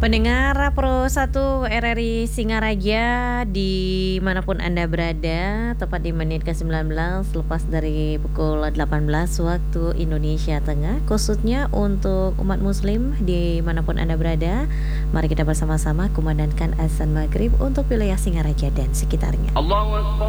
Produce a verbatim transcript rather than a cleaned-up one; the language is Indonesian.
Pendengar Pro satu R R I Singaraja dimanapun Anda berada, tepat di menit ke sembilan belas lepas dari pukul delapan belas waktu Indonesia Tengah, khususnya untuk umat muslim dimanapun Anda berada, mari kita bersama-sama kumandangkan azan maghrib untuk wilayah Singaraja dan sekitarnya. Allahu Akbar.